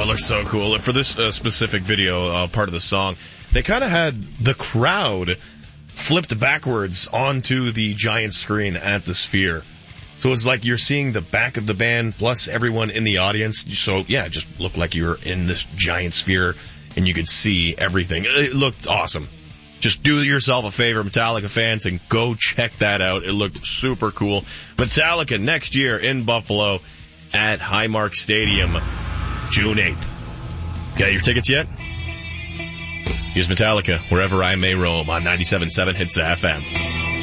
it looks so cool. For this specific video, part of the song, they kind of had the crowd flipped backwards onto the giant screen at the Sphere. So it's like you're seeing the back of the band plus everyone in the audience. So, yeah, it just looked like you were in this giant Sphere and you could see everything. It looked awesome. Just do yourself a favor, Metallica fans, and go check that out. It looked super cool. Metallica next year in Buffalo at Highmark Stadium, June 8th. Got your tickets yet? Here's Metallica, Wherever I May Roam, on 97.7 Hits FM.